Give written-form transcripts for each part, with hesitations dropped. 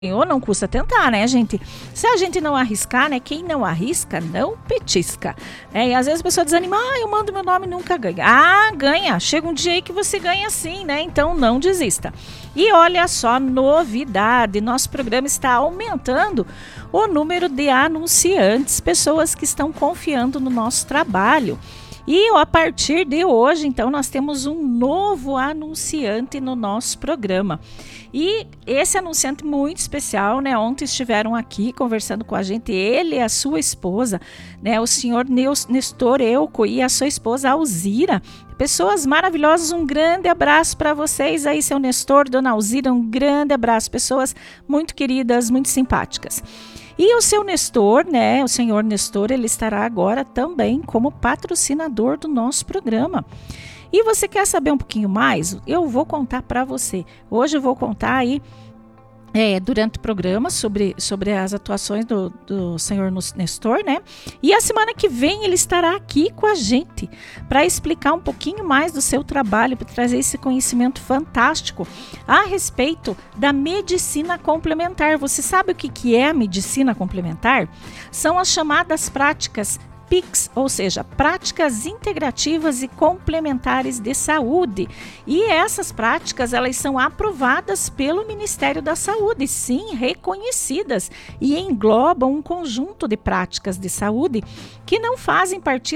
Ou não custa tentar, né, gente? Se a gente não arriscar, né? Quem não arrisca, não petisca. E às vezes a pessoa desanima, eu mando meu nome e nunca ganha. Ah, ganha. Chega um dia aí que você ganha sim, né? Então não desista. E olha só, novidade. Nosso programa está aumentando o número de anunciantes, pessoas que estão confiando no nosso trabalho. E a partir de hoje, então, nós temos um novo anunciante no nosso programa. E esse anunciante muito especial, né? Ontem estiveram aqui conversando com a gente, ele e a sua esposa, né? O senhor Nestor Euco e a sua esposa Alzira. Pessoas maravilhosas, um grande abraço para vocês aí, seu Nestor, dona Alzira, um grande abraço. Pessoas muito queridas, muito simpáticas. E o seu Nestor, né, o senhor Nestor, ele estará agora também como patrocinador do nosso programa. E você quer saber um pouquinho mais? Eu vou contar para você. Hoje eu vou contar aí, durante o programa, sobre as atuações do senhor Nestor, né? E a semana que vem ele estará aqui com a gente para explicar um pouquinho mais do seu trabalho, para trazer esse conhecimento fantástico a respeito da medicina complementar. Você sabe o que é a medicina complementar? São as chamadas práticas PICs, ou seja, práticas integrativas e complementares de saúde. E essas práticas, elas são aprovadas pelo Ministério da Saúde, sim, reconhecidas, e englobam um conjunto de práticas de saúde que não fazem parte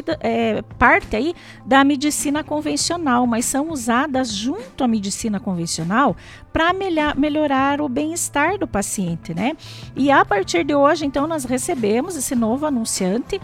aí da medicina convencional, mas são usadas junto à medicina convencional para melhorar o bem-estar do paciente, né? E a partir de hoje, então, nós recebemos esse novo anunciante,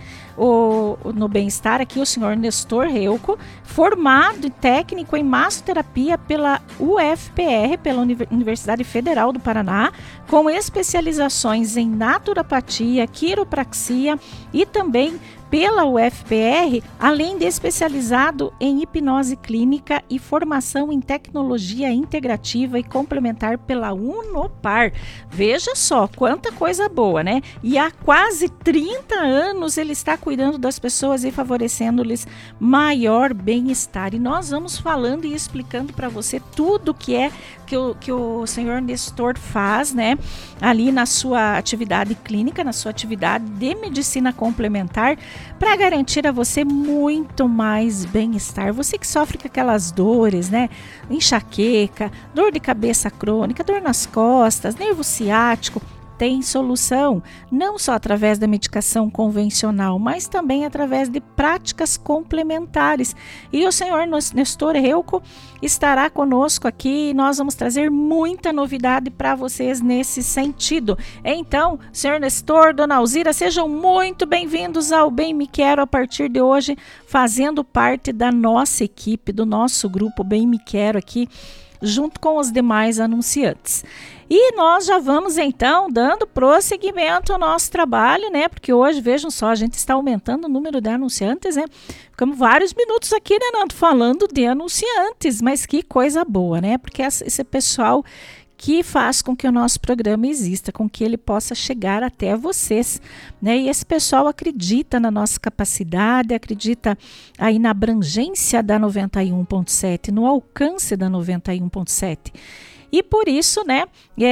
no bem-estar aqui, o senhor Nestor Euco, formado e técnico em massoterapia pela UFPR, pela Universidade Federal do Paraná, com especializações em naturopatia, quiropraxia e também pela UFPR, além de especializado em hipnose clínica e formação em tecnologia integrativa e complementar pela Unopar. Veja só, quanta coisa boa, né? E há quase 30 anos ele está cuidando das pessoas e favorecendo-lhes maior bem-estar. E nós vamos falando e explicando para você tudo que o senhor Nestor faz, né? Ali na sua atividade clínica, na sua atividade de medicina complementar, para garantir a você muito mais bem-estar. Você que sofre com aquelas dores, né? Enxaqueca, dor de cabeça crônica, dor nas costas, nervo ciático, tem solução, não só através da medicação convencional, mas também através de práticas complementares. E o senhor Nestor Euco estará conosco aqui e nós vamos trazer muita novidade para vocês nesse sentido. Então, senhor Nestor, dona Alzira, sejam muito bem-vindos ao Bem Me Quero a partir de hoje, fazendo parte da nossa equipe, do nosso grupo Bem Me Quero aqui, junto com os demais anunciantes. E nós já vamos então dando prosseguimento ao nosso trabalho, né? Porque hoje, vejam só, a gente está aumentando o número de anunciantes, né? Ficamos vários minutos aqui, né, Nando, falando de anunciantes, mas que coisa boa, né? Porque esse pessoal que faz com que o nosso programa exista, com que ele possa chegar até vocês, né? E esse pessoal acredita na nossa capacidade, acredita aí na abrangência da 91.7, no alcance da 91.7. E por isso, né,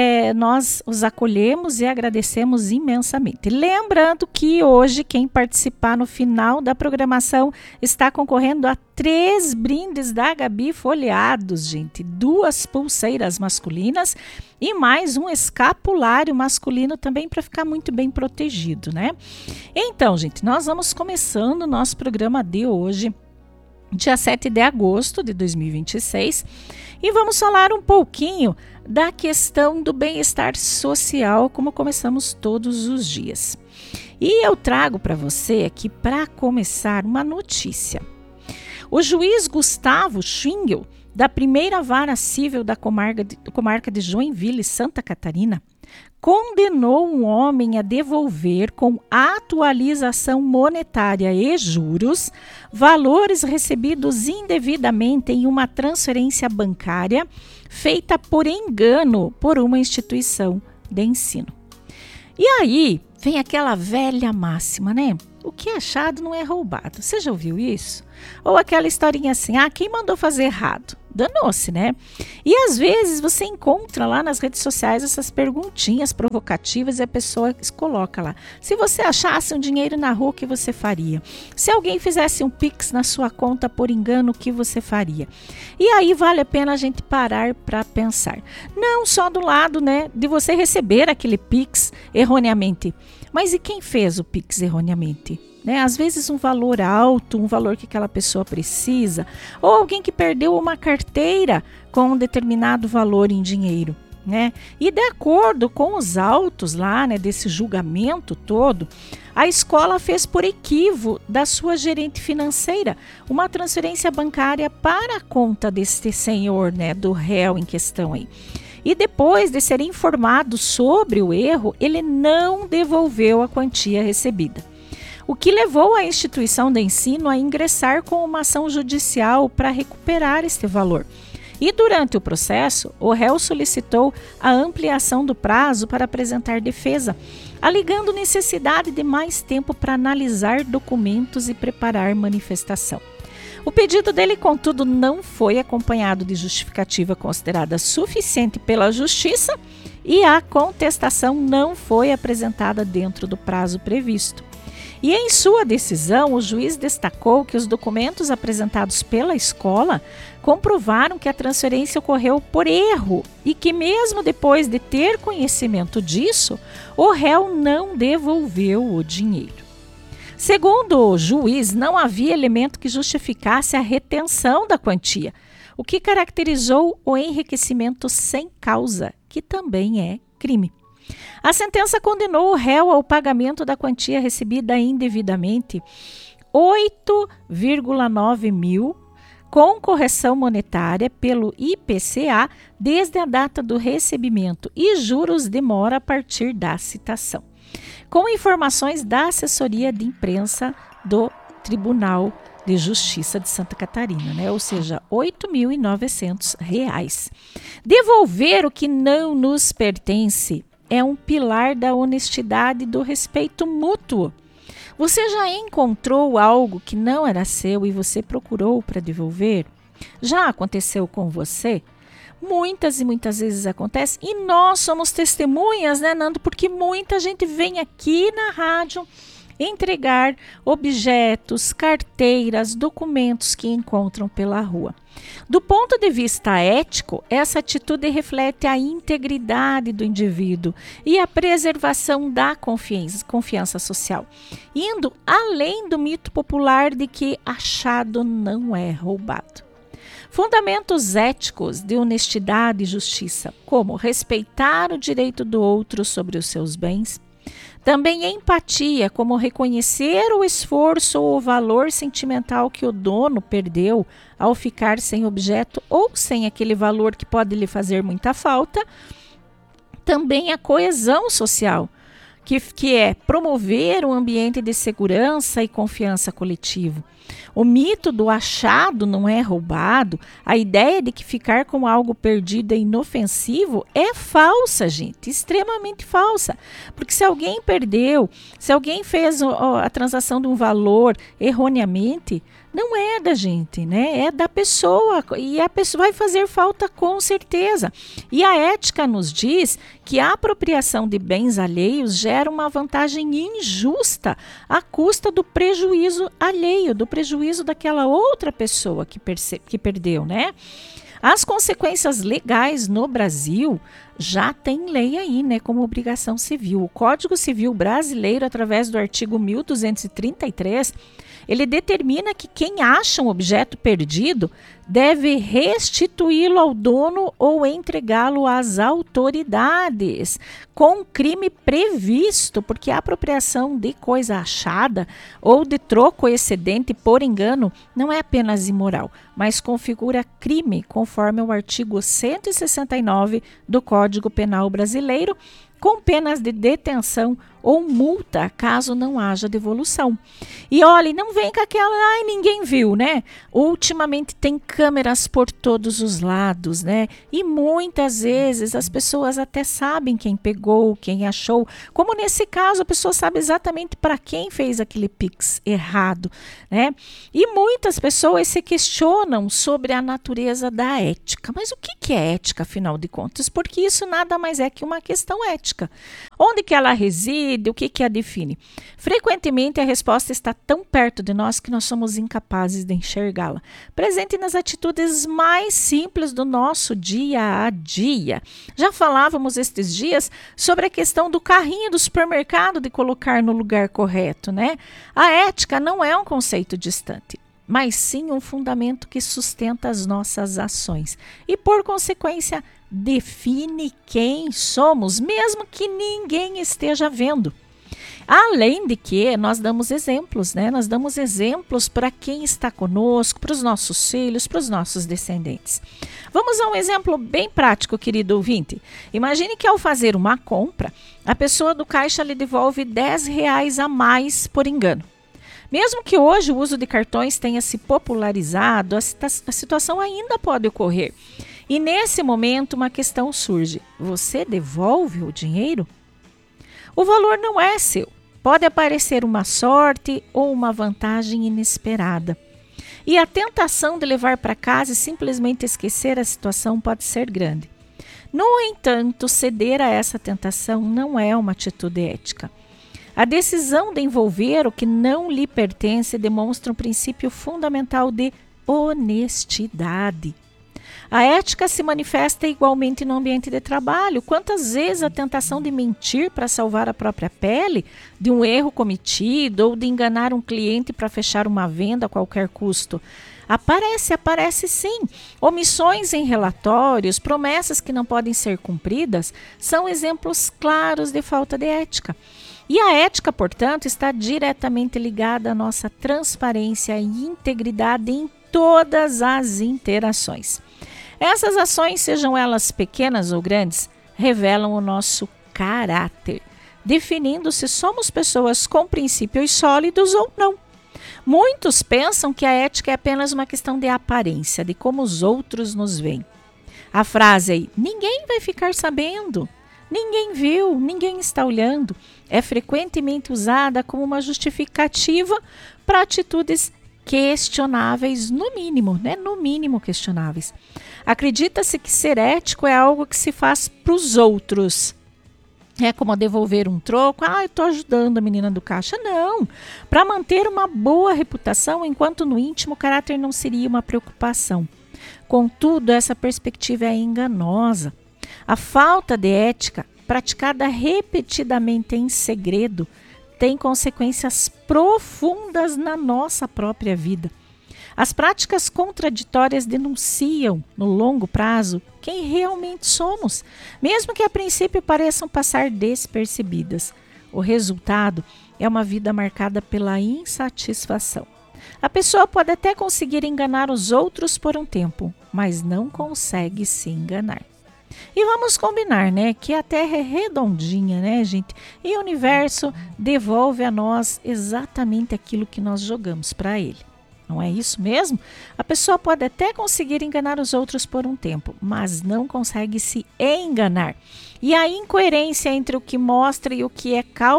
nós os acolhemos e agradecemos imensamente. Lembrando que hoje quem participar no final da programação está concorrendo a 3 brindes da Gabi folheados, gente. 2 pulseiras masculinas e mais um escapulário masculino também para ficar muito bem protegido, né? Então, gente, nós vamos começando o nosso programa de hoje, dia 7 de agosto de 2026, e vamos falar um pouquinho da questão do bem-estar social, como começamos todos os dias. E eu trago para você aqui, para começar, uma notícia. O juiz Gustavo Schwingel, da primeira vara civil da comarca de Joinville, Santa Catarina, condenou um homem a devolver, com atualização monetária e juros, valores recebidos indevidamente em uma transferência bancária feita por engano por uma instituição de ensino. E aí vem aquela velha máxima, né? O que é achado não é roubado. Você já ouviu isso? Ou aquela historinha assim, quem mandou fazer errado? danou-se, né? E às vezes você encontra lá nas redes sociais essas perguntinhas provocativas e a pessoa coloca lá: se você achasse um dinheiro na rua, o que você faria? Se alguém fizesse um Pix na sua conta por engano, o que você faria? E aí vale a pena a gente parar para pensar. Não só do lado, né, de você receber aquele Pix erroneamente, mas e quem fez o Pix erroneamente? Né? Às vezes um valor alto, um valor que aquela pessoa precisa, ou alguém que perdeu uma carteira com um determinado valor em dinheiro. Né? E de acordo com os autos lá, né, desse julgamento todo, a escola fez por equívoco da sua gerente financeira uma transferência bancária para a conta deste senhor, né, do réu em questão aí. E depois de ser informado sobre o erro, ele não devolveu a quantia recebida. O que levou a instituição de ensino a ingressar com uma ação judicial para recuperar este valor. E durante o processo, o réu solicitou a ampliação do prazo para apresentar defesa, alegando necessidade de mais tempo para analisar documentos e preparar manifestação. O pedido dele, contudo, não foi acompanhado de justificativa considerada suficiente pela Justiça e a contestação não foi apresentada dentro do prazo previsto. E em sua decisão, o juiz destacou que os documentos apresentados pela escola comprovaram que a transferência ocorreu por erro e que mesmo depois de ter conhecimento disso, o réu não devolveu o dinheiro. Segundo o juiz, não havia elemento que justificasse a retenção da quantia, o que caracterizou o enriquecimento sem causa, que também é crime. A sentença condenou o réu ao pagamento da quantia recebida indevidamente, 8,9 mil, com correção monetária pelo IPCA desde a data do recebimento e juros de mora a partir da citação, com informações da assessoria de imprensa do Tribunal de Justiça de Santa Catarina, né? Ou seja, R$ 8.900. Devolver o que não nos pertence é um pilar da honestidade e do respeito mútuo. Você já encontrou algo que não era seu e você procurou para devolver? Já aconteceu com você? Muitas e muitas vezes acontece e nós somos testemunhas, né, Nando? Porque muita gente vem aqui na rádio entregar objetos, carteiras, documentos que encontram pela rua. Do ponto de vista ético, essa atitude reflete a integridade do indivíduo e a preservação da confiança social, indo além do mito popular de que achado não é roubado. Fundamentos éticos de honestidade e justiça, como respeitar o direito do outro sobre os seus bens, também empatia, como reconhecer o esforço ou o valor sentimental que o dono perdeu ao ficar sem objeto ou sem aquele valor que pode lhe fazer muita falta. Também a coesão social, que é promover um ambiente de segurança e confiança coletivo. O mito do achado não é roubado, a ideia de que ficar com algo perdido é inofensivo é falsa, gente, extremamente falsa. Porque se alguém perdeu, se alguém fez a transação de um valor erroneamente, não é da gente, né? É da pessoa e a pessoa vai fazer falta com certeza. E a ética nos diz que a apropriação de bens alheios gera uma vantagem injusta à custa do prejuízo alheio, do prejuízo daquela outra pessoa que perdeu, né? As consequências legais no Brasil já tem lei aí, né, como obrigação civil. O Código Civil brasileiro, através do artigo 1233, ele determina que quem acha um objeto perdido deve restituí-lo ao dono ou entregá-lo às autoridades, com crime previsto, porque a apropriação de coisa achada ou de troco excedente por engano não é apenas imoral, mas configura crime, conforme o artigo 169 do Código Penal brasileiro, com penas de detenção ou multa caso não haja devolução. E olha, não vem com aquela, ai, ninguém viu, né? Ultimamente tem câmeras por todos os lados, né? E muitas vezes as pessoas até sabem quem pegou, quem achou. Como nesse caso, a pessoa sabe exatamente para quem fez aquele Pix errado, né? E muitas pessoas se questionam sobre a natureza da ética. Mas o que é ética, afinal de contas? Porque isso nada mais é que uma questão ética. Onde que ela reside? O que a define? Frequentemente a resposta está tão perto de nós que nós somos incapazes de enxergá-la. Presente nas atitudes mais simples do nosso dia a dia. Já falávamos estes dias sobre a questão do carrinho do supermercado de colocar no lugar correto, né? A ética não é um conceito distante, mas sim um fundamento que sustenta as nossas ações e, por consequência, define quem somos, mesmo que ninguém esteja vendo. Além de que nós damos exemplos, né? Nós damos exemplos para quem está conosco, para os nossos filhos, para os nossos descendentes. Vamos a um exemplo bem prático, querido ouvinte. Imagine que ao fazer uma compra, a pessoa do caixa lhe devolve R$10 a mais por engano. Mesmo que hoje o uso de cartões tenha se popularizado, a situação ainda pode ocorrer. E nesse momento uma questão surge: você devolve o dinheiro? O valor não é seu. Pode aparecer uma sorte ou uma vantagem inesperada. E a tentação de levar para casa e simplesmente esquecer a situação pode ser grande. No entanto, ceder a essa tentação não é uma atitude ética. A decisão de envolver o que não lhe pertence demonstra um princípio fundamental de honestidade. A ética se manifesta igualmente no ambiente de trabalho. Quantas vezes a tentação de mentir para salvar a própria pele, de um erro cometido ou de enganar um cliente para fechar uma venda a qualquer custo? Aparece sim. Omissões em relatórios, promessas que não podem ser cumpridas, são exemplos claros de falta de ética. E a ética, portanto, está diretamente ligada à nossa transparência e integridade em todas as interações. Essas ações, sejam elas pequenas ou grandes, revelam o nosso caráter, definindo se somos pessoas com princípios sólidos ou não. Muitos pensam que a ética é apenas uma questão de aparência, de como os outros nos veem. A frase aí, ninguém vai ficar sabendo, ninguém viu, ninguém está olhando, é frequentemente usada como uma justificativa para atitudes questionáveis, no mínimo, né? No mínimo questionáveis. Acredita-se que ser ético é algo que se faz para os outros. É como devolver um troco. Eu estou ajudando a menina do caixa. Não. Para manter uma boa reputação, enquanto no íntimo o caráter não seria uma preocupação. Contudo, essa perspectiva é enganosa. A falta de ética, praticada repetidamente em segredo, tem consequências profundas na nossa própria vida. As práticas contraditórias denunciam, no longo prazo, quem realmente somos, mesmo que a princípio pareçam passar despercebidas. O resultado é uma vida marcada pela insatisfação. A pessoa pode até conseguir enganar os outros por um tempo, mas não consegue se enganar. E vamos combinar, né, que a Terra é redondinha, né, gente? E o universo devolve a nós exatamente aquilo que nós jogamos para ele. Não é isso mesmo? A pessoa pode até conseguir enganar os outros por um tempo, mas não consegue se enganar. E a incoerência entre o que mostra e o que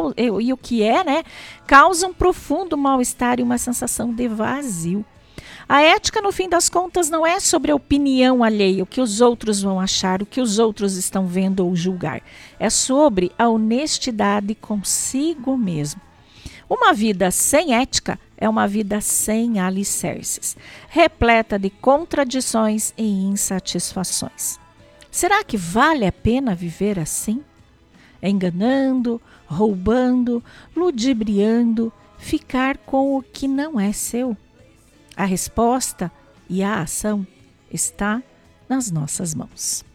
é, né, causa um profundo mal-estar e uma sensação de vazio. A ética, no fim das contas, não é sobre a opinião alheia, o que os outros vão achar, o que os outros estão vendo ou julgar. É sobre a honestidade consigo mesmo. Uma vida sem ética é uma vida sem alicerces, repleta de contradições e insatisfações. Será que vale a pena viver assim? Enganando, roubando, ludibriando, ficar com o que não é seu? A resposta e a ação está nas nossas mãos.